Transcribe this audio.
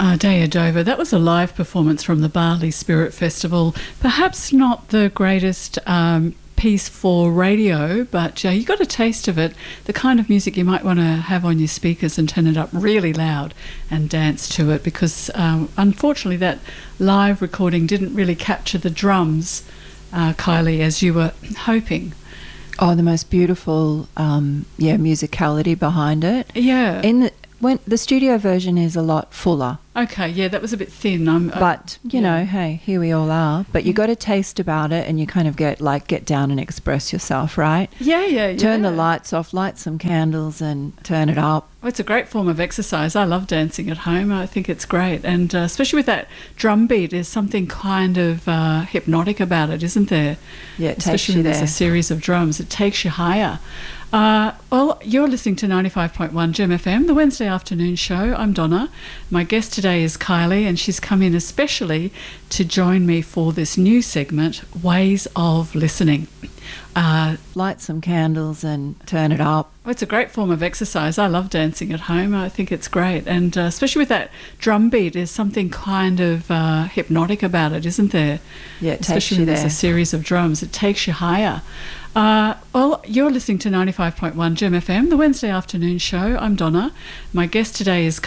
Deodova, that was a live performance from the Bali Spirit Festival. Perhaps not the greatest piece for radio, but you got a taste of it, the kind of music you might want to have on your speakers and turn it up really loud and dance to it, because unfortunately that live recording didn't really capture the drums, Kylie, as you were hoping. Oh, the most beautiful, musicality behind it. Yeah. When the studio version is a lot fuller. Okay, yeah, that was a bit thin. But, you know, hey, here we all are. But you got a taste about it and you kind of get down and express yourself, right? Yeah. Turn the lights off, light some candles and turn it up. Well, it's a great form of exercise. I love dancing at home. I think it's great. And especially with that drum beat, there's something kind of hypnotic about it, isn't there? Yeah, it especially takes you when there. There's a series of drums. It takes you higher. Well, you're listening to 95.1 Gem FM, the Wednesday afternoon show. I'm Donna. My guest today is Kylie, and she's come in especially to join me for this new segment, Ways of Listening. Light some candles and turn it up. Well, it's a great form of exercise. I love dancing at home. I think it's great. And especially with that drum beat, there's something kind of hypnotic about it, isn't there? Yeah, it takes especially you when there. There's a series of drums. It takes you higher. Well, you're listening to 95.1 Gem FM, the Wednesday afternoon show. I'm Donna. My guest today is